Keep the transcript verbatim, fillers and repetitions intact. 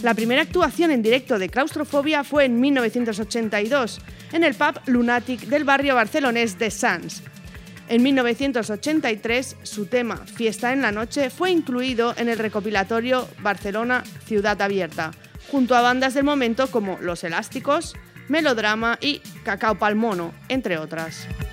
La primera actuación en directo de Claustrofobia fue en mil novecientos ochenta y dos, en el pub Lunatic del barrio barcelonés de Sants. En mil novecientos ochenta y tres, su tema Fiesta en la noche fue incluido en el recopilatorio Barcelona Ciudad Abierta, junto a bandas del momento como Los Elásticos, Melodrama y Cacao Pa'l Mono, entre otras.